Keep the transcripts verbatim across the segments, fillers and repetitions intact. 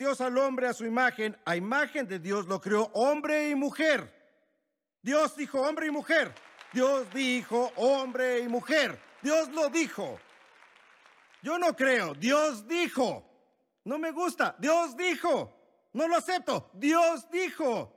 Dios al hombre a su imagen, a imagen de Dios lo creó, hombre y mujer. Dios dijo hombre y mujer. Dios dijo hombre y mujer. Dios lo dijo. Yo no creo. Dios dijo. No me gusta. Dios dijo. No lo acepto. Dios dijo.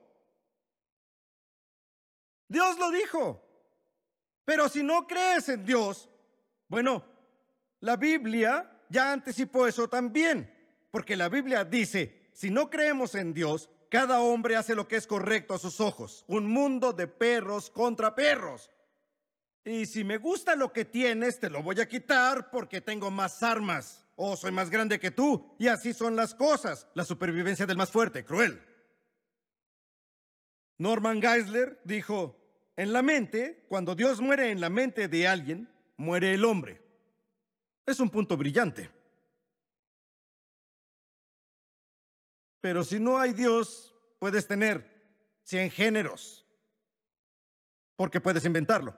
Dios lo dijo. Pero si no crees en Dios, bueno, la Biblia ya anticipó eso también. Porque la Biblia dice, si no creemos en Dios, cada hombre hace lo que es correcto a sus ojos. Un mundo de perros contra perros. Y si me gusta lo que tienes, te lo voy a quitar porque tengo más armas. O soy más grande que tú. Y así son las cosas. La supervivencia del más fuerte, cruel. Norman Geisler dijo, en la mente, cuando Dios muere en la mente de alguien, muere el hombre. Es un punto brillante. Pero si no hay Dios, puedes tener cien géneros, porque puedes inventarlo.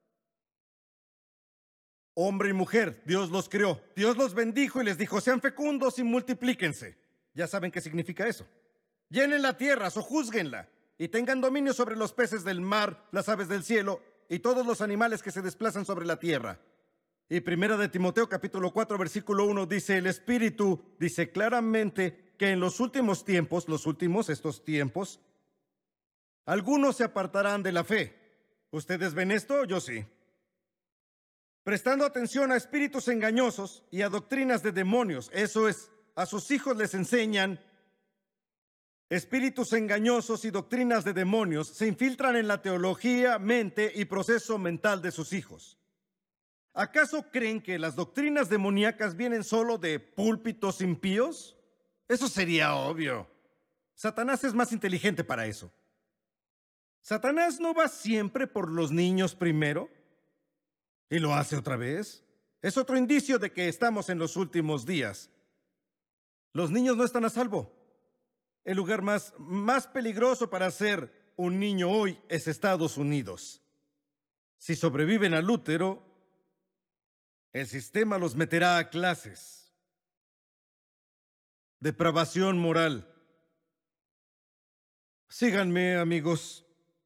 Hombre y mujer, Dios los creó. Dios los bendijo y les dijo, sean fecundos y multiplíquense. Ya saben qué significa eso. Llenen la tierra, sojúzguenla, y tengan dominio sobre los peces del mar, las aves del cielo, y todos los animales que se desplazan sobre la tierra. Y primera de Timoteo, capítulo cuatro, versículo uno, dice, el Espíritu dice claramente que en los últimos tiempos, los últimos, estos tiempos, algunos se apartarán de la fe. ¿Ustedes ven esto? Yo sí. Prestando atención a espíritus engañosos y a doctrinas de demonios. Eso es, a sus hijos les enseñan espíritus engañosos y doctrinas de demonios. Se infiltran en la teología, mente y proceso mental de sus hijos. ¿Acaso creen que las doctrinas demoníacas vienen solo de púlpitos impíos? Eso sería obvio. Satanás es más inteligente para eso. ¿Satanás no va siempre por los niños primero? ¿Y lo hace otra vez? Es otro indicio de que estamos en los últimos días. Los niños no están a salvo. El lugar más, más peligroso para ser un niño hoy es Estados Unidos. Si sobreviven al útero, el sistema los meterá a clases. Depravación moral. Síganme, amigos.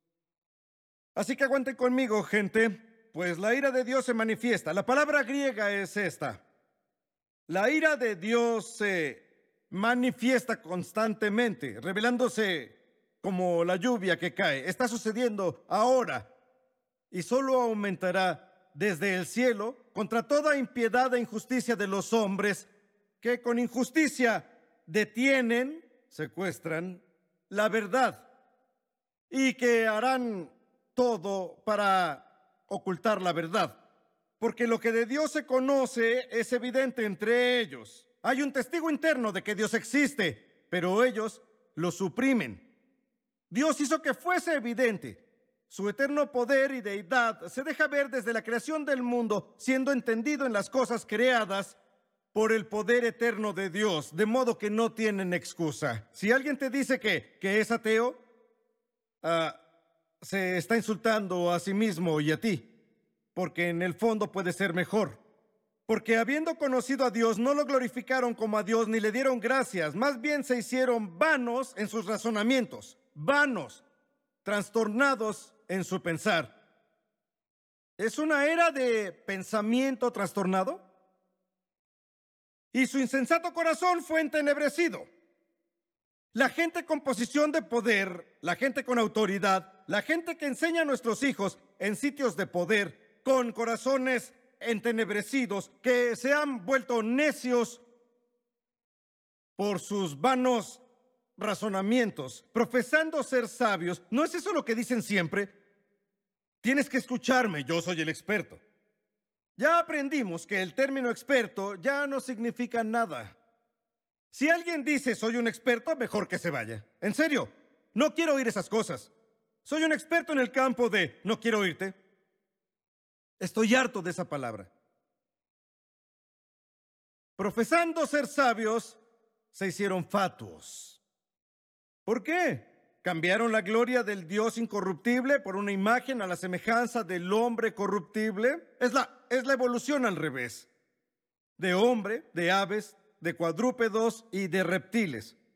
Así que aguanten conmigo, gente. Pues la ira de Dios se manifiesta. La palabra griega es esta. La ira de Dios se manifiesta constantemente, revelándose como la lluvia que cae. Está sucediendo ahora y solo aumentará desde el cielo contra toda impiedad e injusticia de los hombres que con injusticia detienen, secuestran la verdad y que harán todo para ocultar la verdad, porque lo que de Dios se conoce es evidente entre ellos. Hay un testigo interno de que Dios existe, pero ellos lo suprimen. Dios hizo que fuese evidente. Su eterno poder y deidad se deja ver desde la creación del mundo, siendo entendido en las cosas creadas por el poder eterno de Dios, de modo que no tienen excusa. Si alguien te dice que, que es ateo, uh, se está insultando a sí mismo y a ti, porque en el fondo puede ser mejor. Porque habiendo conocido a Dios, no lo glorificaron como a Dios ni le dieron gracias, más bien se hicieron vanos en sus razonamientos, vanos, trastornados en su pensar. ¿Es una era de pensamiento trastornado? Y su insensato corazón fue entenebrecido. La gente con posición de poder, la gente con autoridad, la gente que enseña a nuestros hijos en sitios de poder, con corazones entenebrecidos, que se han vuelto necios por sus vanos razonamientos, profesando ser sabios. ¿No es eso lo que dicen siempre? Tienes que escucharme, yo soy el experto. Ya aprendimos que el término experto ya no significa nada. Si alguien dice soy un experto, mejor que se vaya. En serio, no quiero oír esas cosas. Soy un experto en el campo de no quiero oírte. Estoy harto de esa palabra. Profesando ser sabios, se hicieron fatuos. ¿Por qué? ¿Cambiaron la gloria del Dios incorruptible por una imagen a la semejanza del hombre corruptible? Es la, es la evolución al revés. De hombre, de aves, de cuadrúpedos y de reptiles.